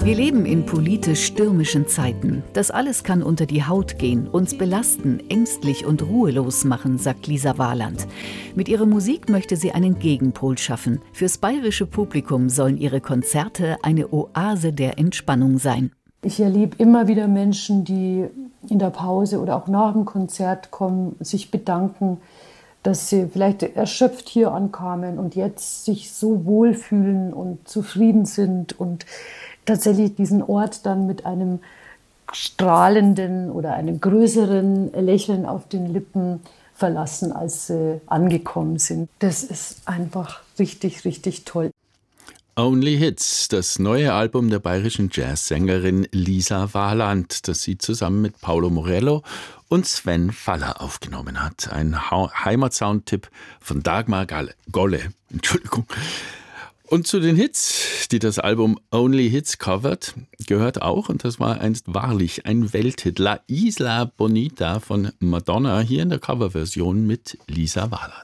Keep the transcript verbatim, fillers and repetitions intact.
Wir leben in politisch stürmischen Zeiten. Das alles kann unter die Haut gehen, uns belasten, ängstlich und ruhelos machen, sagt Lisa Warland. Mit ihrer Musik möchte sie einen Gegenpol schaffen. Fürs bayerische Publikum sollen ihre Konzerte eine Oase der Entspannung sein. Ich erlebe immer wieder Menschen, die in der Pause oder auch nach dem Konzert kommen, sich bedanken, dass sie vielleicht erschöpft hier ankamen und jetzt sich so wohlfühlen und zufrieden sind und tatsächlich diesen Ort dann mit einem strahlenden oder einem größeren Lächeln auf den Lippen verlassen, als sie angekommen sind. Das ist einfach richtig, richtig toll. Only Hits, das neue Album der bayerischen Jazzsängerin Lisa Warland, das sie zusammen mit Paulo Morello und Sven Faller aufgenommen hat. Ein Heimatsoundtipp von Dagmar Golle. Entschuldigung. Und zu den Hits, die das Album Only Hits covert, gehört auch, und das war einst wahrlich ein Welthit, La Isla Bonita von Madonna, hier in der Coverversion mit Lisa Warland.